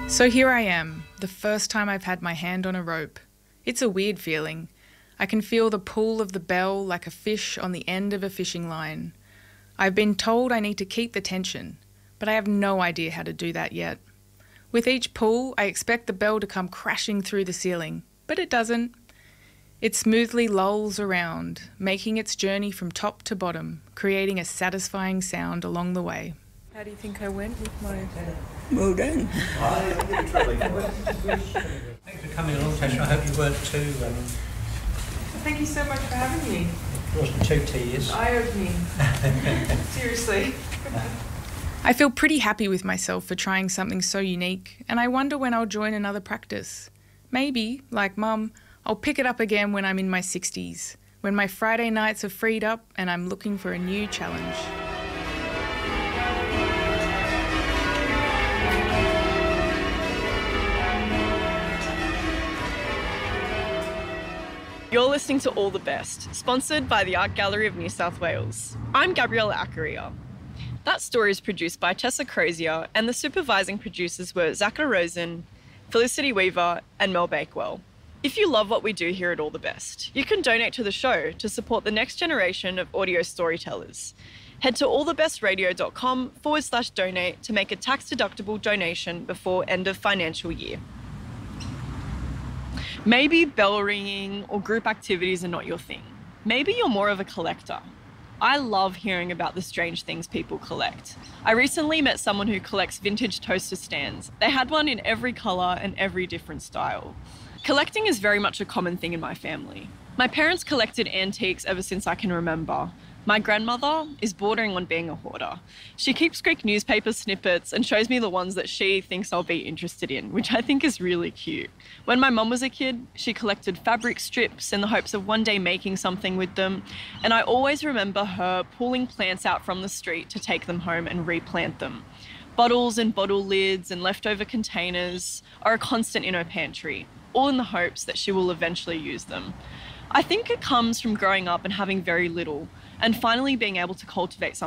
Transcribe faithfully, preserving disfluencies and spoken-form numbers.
So here I am, the first time I've had my hand on a rope. It's a weird feeling. I can feel the pull of the bell like a fish on the end of a fishing line. I've been told I need to keep the tension, but I have no idea how to do that yet. With each pull, I expect the bell to come crashing through the ceiling, but it doesn't. It smoothly lolls around, making its journey from top to bottom, creating a satisfying sound along the way. How do you think I went with my... Well done. Thanks for coming along, Tasha. I hope you weren't too... Um, Thank you so much for having me. it wasn't too tedious. Eye-opening. Seriously. I feel pretty happy with myself for trying something so unique, and I wonder when I'll join another practice. Maybe, like Mum, I'll pick it up again when I'm in my sixties, when my Friday nights are freed up and I'm looking for a new challenge. You're listening to All the Best, sponsored by the Art Gallery of New South Wales. I'm Gabriella Accaria. That story is produced by Tessa Crozier, and the supervising producers were Zachary Rosen, Felicity Weaver, and Mel Bakewell. If you love what we do here at All the Best, you can donate to the show to support the next generation of audio storytellers. Head to allthebestradio.com forward slash donate to make a tax-deductible donation before end of financial year. Maybe bell ringing or group activities are not your thing. Maybe you're more of a collector. I love hearing about the strange things people collect. I recently met someone who collects vintage toaster stands. They had one in every colour and every different style. Collecting is very much a common thing in my family. My parents collected antiques ever since I can remember. My grandmother is bordering on being a hoarder. She keeps Greek newspaper snippets and shows me the ones that she thinks I'll be interested in, which I think is really cute. When my mum was a kid, she collected fabric strips in the hopes of one day making something with them, and I always remember her pulling plants out from the street to take them home and replant them. Bottles and bottle lids and leftover containers are a constant in her pantry, all in the hopes that she will eventually use them. I think it comes from growing up and having very little, and finally being able to cultivate something